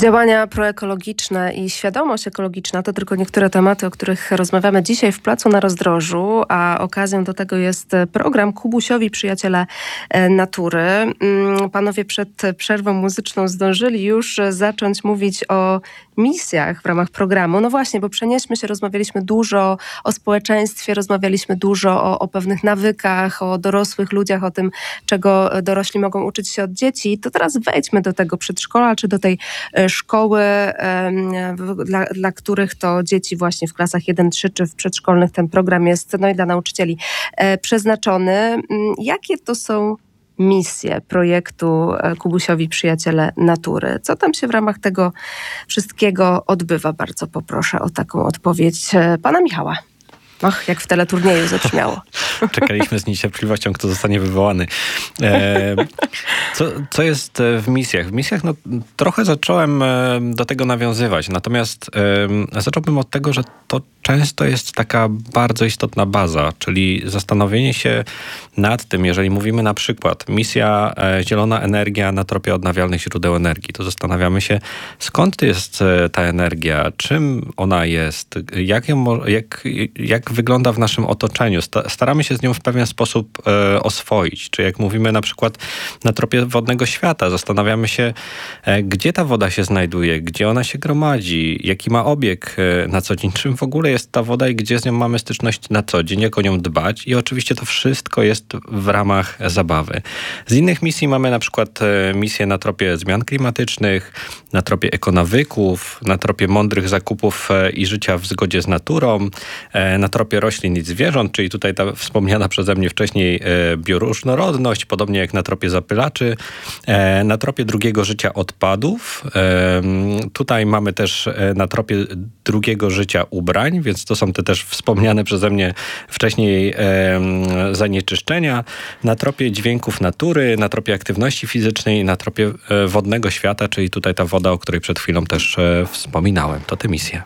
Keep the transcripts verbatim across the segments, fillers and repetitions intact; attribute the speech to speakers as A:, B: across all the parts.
A: Działania proekologiczne i świadomość ekologiczna to tylko niektóre tematy, o których rozmawiamy dzisiaj w Placu na Rozdrożu, a okazją do tego jest program Kubusiowi Przyjaciele Natury. Panowie przed przerwą muzyczną zdążyli już zacząć mówić o misjach w ramach programu. No właśnie, bo przenieśmy się, rozmawialiśmy dużo o społeczeństwie, rozmawialiśmy dużo o, o pewnych nawykach, o dorosłych ludziach, o tym, czego dorośli mogą uczyć się od dzieci. To teraz wejdźmy do tego przedszkola, czy do tej szkoły, dla, dla których to dzieci właśnie w klasach jeden trzy czy w przedszkolnych ten program jest, no i dla nauczycieli przeznaczony. Jakie to są misje projektu Kubusiowi Przyjaciele Natury? Co tam się w ramach tego wszystkiego odbywa? Bardzo poproszę o taką odpowiedź pana Michała. Och, jak w teleturnieju zabrzmiało.
B: Czekaliśmy z niecierpliwością, kto zostanie wywołany. E, co, co jest w misjach? W misjach no, trochę zacząłem do tego nawiązywać, natomiast e, zacząłbym od tego, że to często jest taka bardzo istotna baza, czyli zastanowienie się nad tym, jeżeli mówimy na przykład misja e, Zielona Energia na tropie odnawialnych źródeł energii, to zastanawiamy się, skąd jest e, ta energia, czym ona jest, jak, ją, jak, jak wygląda w naszym otoczeniu. Staramy się z nią w pewien sposób e, oswoić. Czy jak mówimy na przykład na tropie wodnego świata, zastanawiamy się, e, gdzie ta woda się znajduje, gdzie ona się gromadzi, jaki ma obieg e, na co dzień, czym w ogóle jest ta woda i gdzie z nią mamy styczność na co dzień, jak o nią dbać. I oczywiście to wszystko jest w ramach zabawy. Z innych misji mamy na przykład e, misję na tropie zmian klimatycznych, na tropie ekonawyków, na tropie mądrych zakupów e, i życia w zgodzie z naturą, e, na tropie roślin i zwierząt, czyli tutaj ta wspomniana przeze mnie wcześniej e, bioróżnorodność, podobnie jak na tropie zapylaczy, e, na tropie drugiego życia odpadów. E, tutaj mamy też e, na tropie drugiego życia ubrań, więc to są te też wspomniane przeze mnie wcześniej e, zanieczyszczenia. Na tropie dźwięków natury, na tropie aktywności fizycznej, na tropie e, wodnego świata, czyli tutaj ta woda, o której przed chwilą też e, wspominałem. To te misje.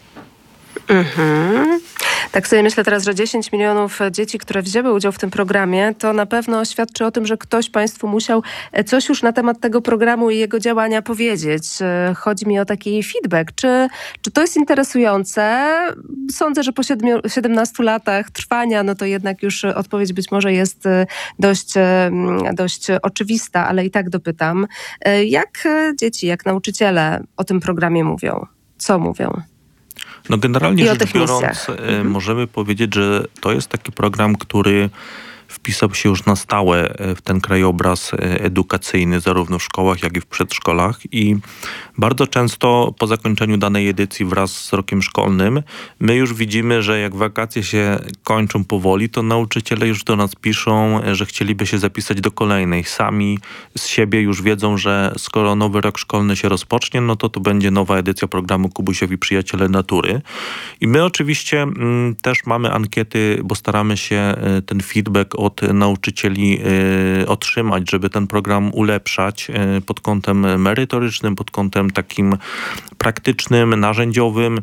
A: Mhm. Tak sobie myślę teraz, że dziesięć milionów dzieci, które wzięły udział w tym programie, to na pewno świadczy o tym, że ktoś państwu musiał coś już na temat tego programu i jego działania powiedzieć. Chodzi mi o taki feedback. Czy, czy to jest interesujące? Sądzę, że po siedemnastu latach trwania, no to jednak już odpowiedź być może jest dość, dość oczywista, ale i tak dopytam. Jak dzieci, jak nauczyciele o tym programie mówią? Co mówią?
C: No generalnie rzecz biorąc,
A: mhm.
C: możemy powiedzieć, że to jest taki program, który wpisał się już na stałe w ten krajobraz edukacyjny, zarówno w szkołach, jak i w przedszkolach. I bardzo często po zakończeniu danej edycji wraz z rokiem szkolnym, my już widzimy, że jak wakacje się kończą powoli, to nauczyciele już do nas piszą, że chcieliby się zapisać do kolejnej. Sami z siebie już wiedzą, że skoro nowy rok szkolny się rozpocznie, no to to będzie nowa edycja programu Kubusiowi Przyjaciele Natury. I my oczywiście m, też mamy ankiety, bo staramy się y, ten feedback od nauczycieli y, otrzymać, żeby ten program ulepszać y, pod kątem merytorycznym, pod kątem takim praktycznym, narzędziowym,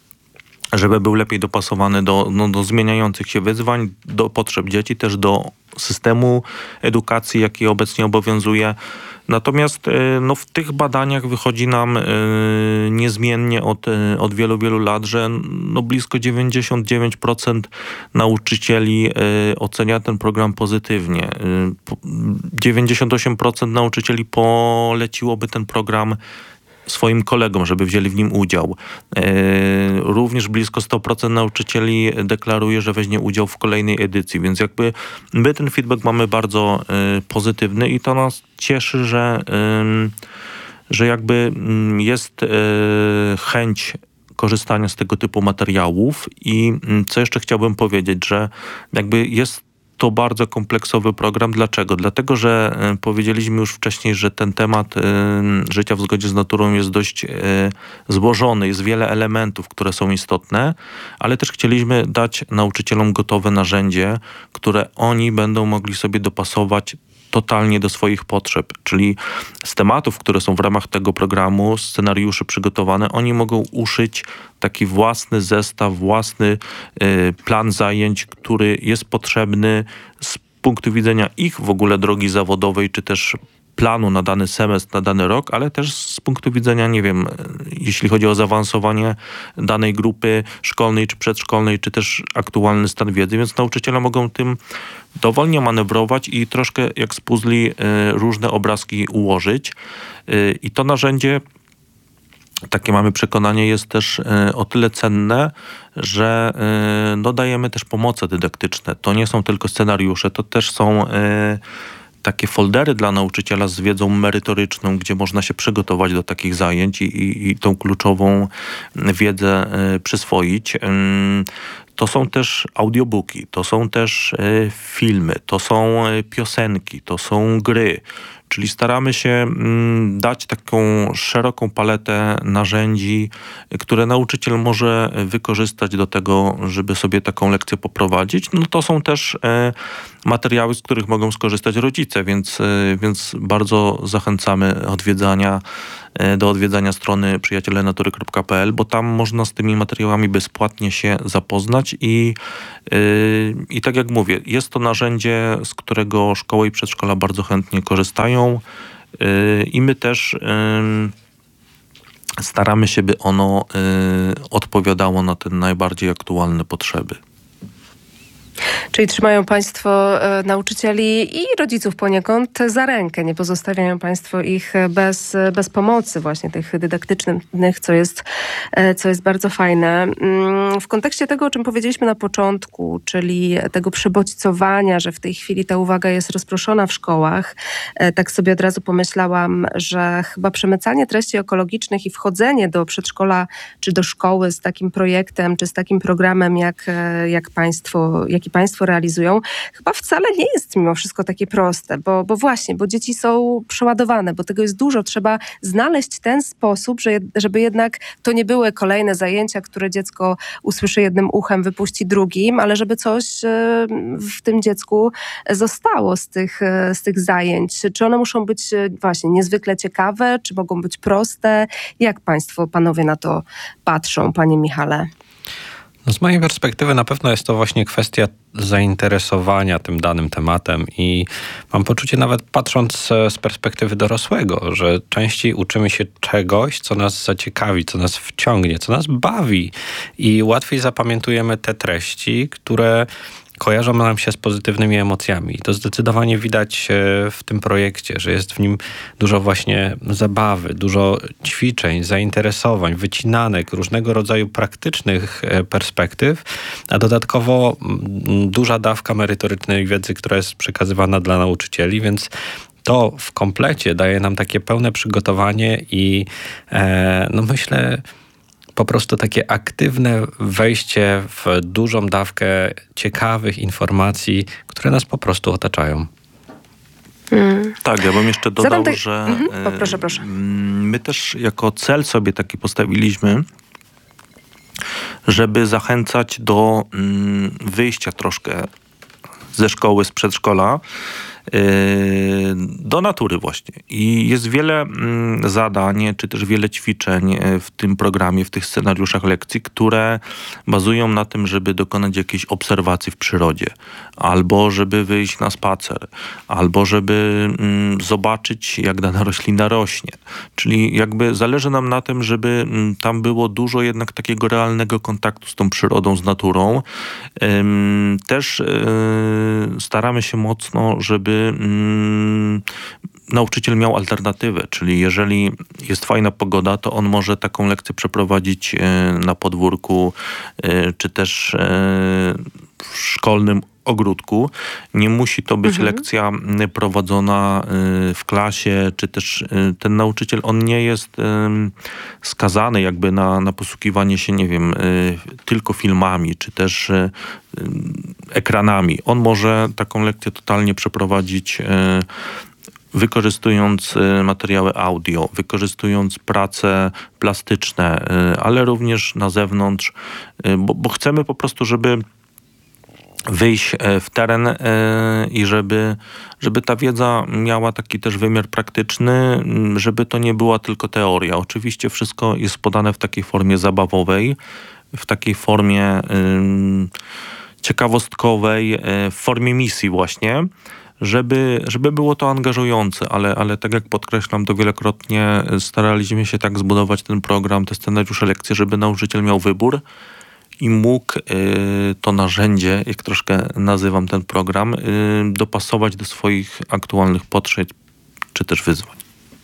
C: żeby był lepiej dopasowany do, no, do zmieniających się wyzwań, do potrzeb dzieci, też do systemu edukacji, jaki obecnie obowiązuje. Natomiast no, w tych badaniach wychodzi nam y, niezmiennie od, od wielu, wielu lat, że no, blisko dziewięćdziesiąt dziewięć procent nauczycieli y, ocenia ten program pozytywnie. Y, dziewięćdziesiąt osiem procent nauczycieli poleciłoby ten program swoim kolegom, żeby wzięli w nim udział. Yy, również blisko sto procent nauczycieli deklaruje, że weźmie udział w kolejnej edycji, więc jakby my ten feedback mamy bardzo yy, pozytywny i to nas cieszy, że, yy, że jakby yy, jest yy, chęć korzystania z tego typu materiałów i yy, co jeszcze chciałbym powiedzieć, że jakby jest to bardzo kompleksowy program. Dlaczego? Dlatego, że y, powiedzieliśmy już wcześniej, że ten temat y, życia w zgodzie z naturą jest dość y, złożony, jest wiele elementów, które są istotne, ale też chcieliśmy dać nauczycielom gotowe narzędzie, które oni będą mogli sobie dopasować totalnie do swoich potrzeb, czyli z tematów, które są w ramach tego programu, scenariuszy przygotowane, oni mogą uszyć taki własny zestaw, własny y, plan zajęć, który jest potrzebny z punktu widzenia ich w ogóle drogi zawodowej, czy też planu na dany semestr, na dany rok, ale też z punktu widzenia, nie wiem, jeśli chodzi o zaawansowanie danej grupy szkolnej czy przedszkolnej, czy też aktualny stan wiedzy, więc nauczyciele mogą tym dowolnie manewrować i troszkę jak z puzli różne obrazki ułożyć. I to narzędzie, takie mamy przekonanie, jest też o tyle cenne, że no, dajemy też pomoce dydaktyczne. To nie są tylko scenariusze, to też są takie foldery dla nauczyciela z wiedzą merytoryczną, gdzie można się przygotować do takich zajęć i, i, i tą kluczową wiedzę przyswoić. To są też audiobooki, to są też filmy, to są piosenki, to są gry. Czyli staramy się dać taką szeroką paletę narzędzi, które nauczyciel może wykorzystać do tego, żeby sobie taką lekcję poprowadzić. No to są też materiały, z których mogą skorzystać rodzice, więc, więc bardzo zachęcamy odwiedzania, do odwiedzania strony przyjaciele natury kropka p l, bo tam można z tymi materiałami bezpłatnie się zapoznać i, yy, i tak jak mówię, jest to narzędzie, z którego szkoły i przedszkola bardzo chętnie korzystają yy, i my też yy, staramy się, by ono yy, odpowiadało na te najbardziej aktualne potrzeby.
A: Czyli trzymają Państwo e, nauczycieli i rodziców poniekąd za rękę. Nie pozostawiają Państwo ich bez, bez pomocy właśnie tych dydaktycznych, co jest, e, co jest bardzo fajne. Mm, w kontekście tego, o czym powiedzieliśmy na początku, czyli tego przebodźcowania, że w tej chwili ta uwaga jest rozproszona w szkołach, e, tak sobie od razu pomyślałam, że chyba przemycanie treści ekologicznych i wchodzenie do przedszkola czy do szkoły z takim projektem, czy z takim programem, jak, jak Państwo, jaki Państwo realizują, chyba wcale nie jest mimo wszystko takie proste, bo, bo właśnie, bo dzieci są przeładowane, bo tego jest dużo. Trzeba znaleźć ten sposób, że, żeby jednak to nie były kolejne zajęcia, które dziecko usłyszy jednym uchem, wypuści drugim, ale żeby coś w tym dziecku zostało z tych, z tych zajęć. Czy one muszą być właśnie niezwykle ciekawe, czy mogą być proste? Jak Państwo, panowie, na to patrzą, panie Michale?
B: No z mojej perspektywy na pewno jest to właśnie kwestia zainteresowania tym danym tematem i mam poczucie, nawet patrząc z perspektywy dorosłego, że częściej uczymy się czegoś, co nas zaciekawi, co nas wciągnie, co nas bawi i łatwiej zapamiętujemy te treści, które kojarzą nam się z pozytywnymi emocjami. To zdecydowanie widać w tym projekcie, że jest w nim dużo właśnie zabawy, dużo ćwiczeń, zainteresowań, wycinanek, różnego rodzaju praktycznych perspektyw, a dodatkowo duża dawka merytorycznej wiedzy, która jest przekazywana dla nauczycieli, więc to w komplecie daje nam takie pełne przygotowanie i e, no myślę, po prostu takie aktywne wejście w dużą dawkę ciekawych informacji, które nas po prostu otaczają.
C: Hmm. Tak, ja bym jeszcze dodał,
A: te...
C: że
A: mhm. o, proszę, proszę.
C: my też jako cel sobie taki postawiliśmy, żeby zachęcać do wyjścia troszkę ze szkoły, z przedszkola, do natury właśnie. I jest wiele zadań, czy też wiele ćwiczeń w tym programie, w tych scenariuszach lekcji, które bazują na tym, żeby dokonać jakiejś obserwacji w przyrodzie, albo żeby wyjść na spacer, albo żeby zobaczyć, jak dana roślina rośnie. Czyli jakby zależy nam na tym, żeby tam było dużo jednak takiego realnego kontaktu z tą przyrodą, z naturą. Też staramy się mocno, żeby Mm, nauczyciel miał alternatywę, czyli jeżeli jest fajna pogoda, to on może taką lekcję przeprowadzić na podwórku, czy też w szkolnym ogródku. Nie musi to być mhm. lekcja prowadzona w klasie, czy też ten nauczyciel, on nie jest skazany jakby na, na posługiwanie się, nie wiem, tylko filmami, czy też ekranami. On może taką lekcję totalnie przeprowadzić wykorzystując materiały audio, wykorzystując prace plastyczne, ale również na zewnątrz, bo, bo chcemy po prostu, żeby wyjść w teren i żeby, żeby ta wiedza miała taki też wymiar praktyczny, żeby to nie była tylko teoria. Oczywiście wszystko jest podane w takiej formie zabawowej, w takiej formie ciekawostkowej, w formie misji właśnie, żeby, żeby było to angażujące, ale, ale tak jak podkreślam to wielokrotnie, staraliśmy się tak zbudować ten program, te scenariusze lekcji, żeby nauczyciel miał wybór i mógł y, to narzędzie, jak troszkę nazywam ten program, y, dopasować do swoich aktualnych potrzeb czy też wyzwań.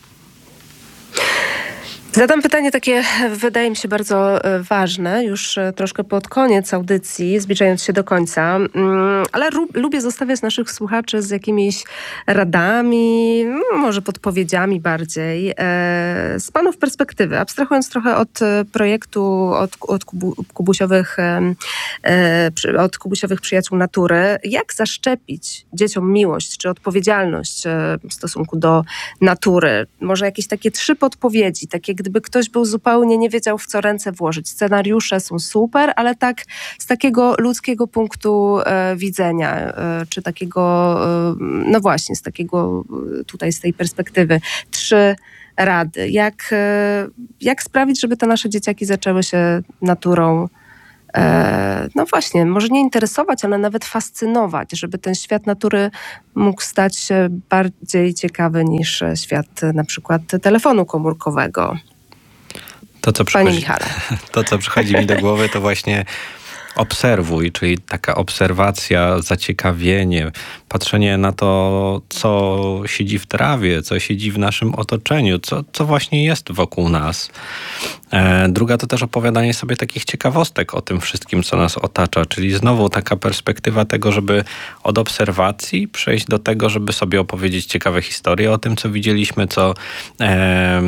A: Zadam pytanie takie, wydaje mi się, bardzo e, ważne, już e, troszkę pod koniec audycji, zbliżając się do końca, mm, ale ru- lubię zostawiać naszych słuchaczy z jakimiś radami, mm, może podpowiedziami bardziej, e, z panów perspektywy, abstrahując trochę od e, projektu, od, od kubu, kubusiowych, e, e, przy, od kubusiowych przyjaciół natury. Jak zaszczepić dzieciom miłość czy odpowiedzialność e, w stosunku do natury? Może jakieś takie trzy podpowiedzi, takie gdyby ktoś był zupełnie nie wiedział, w co ręce włożyć. Scenariusze są super, ale tak z takiego ludzkiego punktu e, widzenia, e, czy takiego, e, no właśnie, z takiego e, tutaj, z tej perspektywy. Trzy rady. Jak, e, jak sprawić, żeby te nasze dzieciaki zaczęły się naturą e, no właśnie, może nie interesować, ale nawet fascynować, żeby ten świat natury mógł stać się bardziej ciekawy niż świat na przykład telefonu komórkowego.
B: To, co
A: Panie
B: przychodzi,
A: Michale.
B: to, co przychodzi mi do głowy, to właśnie obserwuj, czyli taka obserwacja, zaciekawienie, patrzenie na to, co siedzi w trawie, co siedzi w naszym otoczeniu, co, co właśnie jest wokół nas. E, druga to też opowiadanie sobie takich ciekawostek o tym wszystkim, co nas otacza, czyli znowu taka perspektywa tego, żeby od obserwacji przejść do tego, żeby sobie opowiedzieć ciekawe historie o tym, co widzieliśmy, co, e,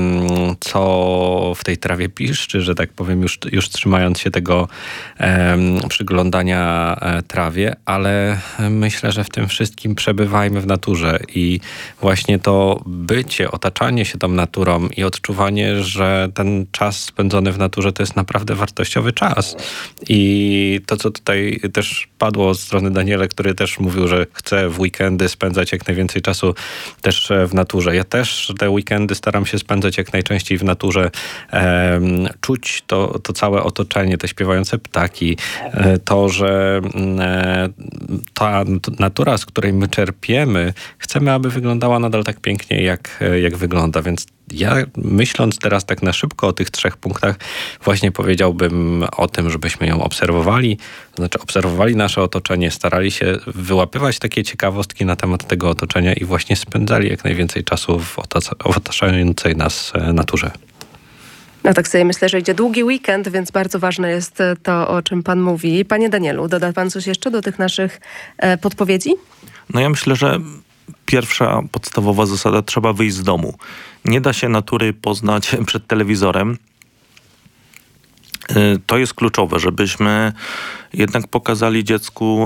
B: co w tej trawie piszczy, że tak powiem, już, już trzymając się tego e, przyglądania trawie, ale myślę, że w tym wszystkim przebywajmy w naturze i właśnie to bycie, otaczanie się tą naturą i odczuwanie, że ten czas spędzony w naturze to jest naprawdę wartościowy czas. I to, co tutaj też padło od strony Daniela, który też mówił, że chce w weekendy spędzać jak najwięcej czasu też w naturze. Ja też te weekendy staram się spędzać jak najczęściej w naturze, e, czuć to, to całe otoczenie, te śpiewające ptaki, to, że ta natura, z której my czerpiemy, chcemy, aby wyglądała nadal tak pięknie, jak, jak wygląda. Więc ja, myśląc teraz tak na szybko o tych trzech punktach, właśnie powiedziałbym o tym, żebyśmy ją obserwowali, to znaczy obserwowali nasze otoczenie, starali się wyłapywać takie ciekawostki na temat tego otoczenia i właśnie spędzali jak najwięcej czasu w otaczającej nas naturze.
A: No tak sobie myślę, że idzie długi weekend, więc bardzo ważne jest to, o czym pan mówi. Panie Danielu, doda pan coś jeszcze do tych naszych e, podpowiedzi?
C: No ja myślę, że pierwsza podstawowa zasada, trzeba wyjść z domu. Nie da się natury poznać przed telewizorem. To jest kluczowe, żebyśmy jednak pokazali dziecku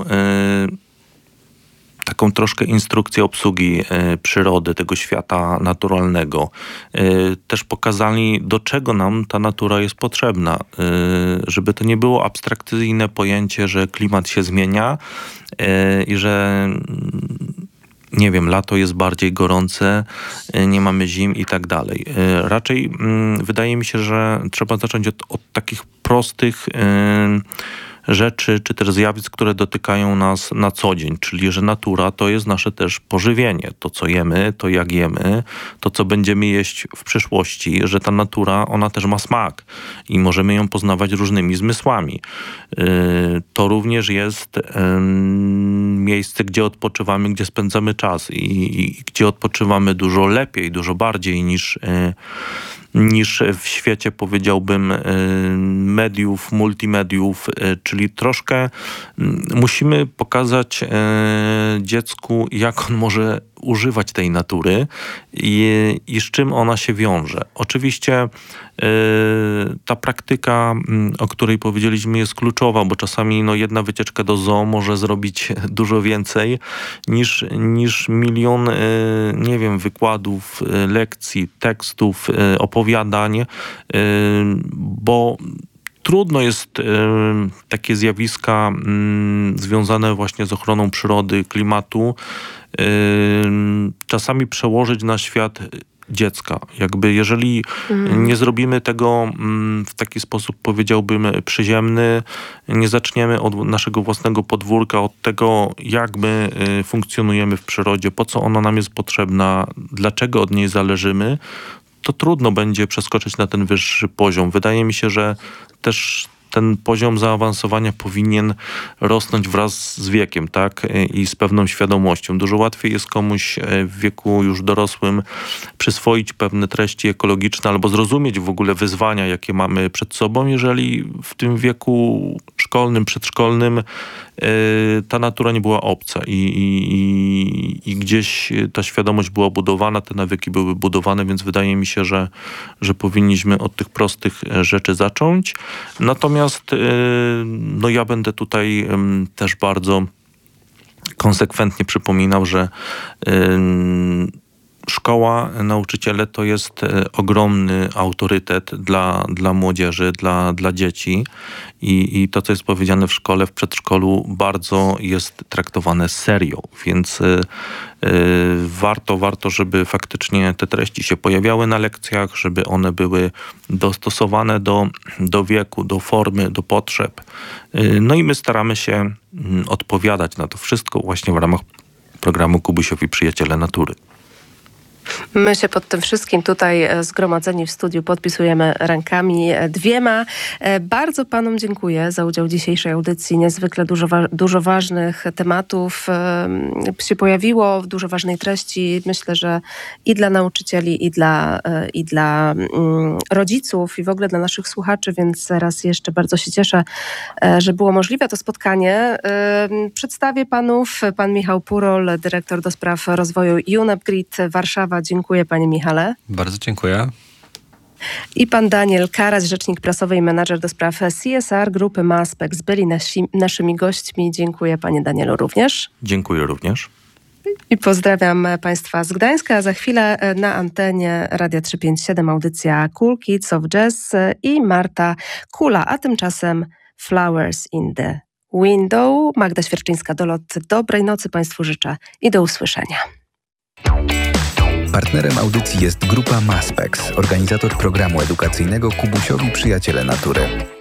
C: taką troszkę instrukcję obsługi y, przyrody, tego świata naturalnego. Y, też pokazali, do czego nam ta natura jest potrzebna. Y, żeby to nie było abstrakcyjne pojęcie, że klimat się zmienia y, i że nie wiem, lato jest bardziej gorące, y, nie mamy zim i tak dalej. Y, raczej y, wydaje mi się, że trzeba zacząć od, od takich prostych y, rzeczy, czy też zjawisk, które dotykają nas na co dzień, czyli że natura to jest nasze też pożywienie. To, co jemy, to jak jemy, to, co będziemy jeść w przyszłości, że ta natura, ona też ma smak i możemy ją poznawać różnymi zmysłami. To również jest miejsce, gdzie odpoczywamy, gdzie spędzamy czas i, i gdzie odpoczywamy dużo lepiej, dużo bardziej niż niż w świecie, powiedziałbym, mediów, multimediów, czyli troszkę musimy pokazać dziecku, jak on może używać tej natury i, i z czym ona się wiąże. Oczywiście ta praktyka, o której powiedzieliśmy, jest kluczowa, bo czasami no, jedna wycieczka do zoo może zrobić dużo więcej niż, niż milion, nie wiem, wykładów, lekcji, tekstów, opowiadań, bo trudno jest y, takie zjawiska y, związane właśnie z ochroną przyrody, klimatu y, czasami przełożyć na świat dziecka. Jakby jeżeli mm. nie zrobimy tego w taki sposób, powiedziałbym, przyziemny, nie zaczniemy od naszego własnego podwórka, od tego, jak my funkcjonujemy w przyrodzie, po co ona nam jest potrzebna, dlaczego od niej zależymy, to trudno będzie przeskoczyć na ten wyższy poziom. Wydaje mi się, że też ten poziom zaawansowania powinien rosnąć wraz z wiekiem, tak? I z pewną świadomością. Dużo łatwiej jest komuś w wieku już dorosłym przyswoić pewne treści ekologiczne albo zrozumieć w ogóle wyzwania, jakie mamy przed sobą, jeżeli w tym wieku szkolnym, przedszkolnym ta natura nie była obca i, i, i gdzieś ta świadomość była budowana, te nawyki były budowane, więc wydaje mi się, że, że powinniśmy od tych prostych rzeczy zacząć. Natomiast no ja będę tutaj też bardzo konsekwentnie przypominał, że szkoła, nauczyciele to jest ogromny autorytet dla, dla młodzieży, dla, dla dzieci I, i to, co jest powiedziane w szkole, w przedszkolu bardzo jest traktowane serio, więc y, y, warto, warto, żeby faktycznie te treści się pojawiały na lekcjach, żeby one były dostosowane do, do wieku, do formy, do potrzeb. Y, no i my staramy się y, odpowiadać na to wszystko właśnie w ramach programu Kubusiowi Przyjaciele Natury.
A: My się pod tym wszystkim tutaj zgromadzeni w studiu podpisujemy rękami dwiema. Bardzo panom dziękuję za udział w dzisiejszej audycji. Niezwykle dużo, wa- dużo ważnych tematów się pojawiło, dużo ważnej treści. Myślę, że i dla nauczycieli, i dla, i dla rodziców, i w ogóle dla naszych słuchaczy, więc raz jeszcze bardzo się cieszę, że było możliwe to spotkanie. Przedstawię panów. Pan Michał Purol, dyrektor do spraw rozwoju UNEP-GRID Warszawa. Dziękuję, panie Michale.
B: Bardzo dziękuję.
A: I pan Daniel Karas, rzecznik prasowy i menadżer do spraw C S R grupy Maspex, byli nasi, naszymi gośćmi. Dziękuję, panie Danielu, również.
C: Dziękuję również.
A: I pozdrawiam państwa z Gdańska. Za chwilę na antenie Radia trzysta pięćdziesiąt siedem audycja Cool Kids of Jazz i Marta Kula, a tymczasem Flowers in the Window. Magda Świerczyńska-Dolot. Dobrej nocy państwu życzę i do usłyszenia.
D: Partnerem audycji jest grupa Maspex, organizator programu edukacyjnego Kubusiowi Przyjaciele Natury.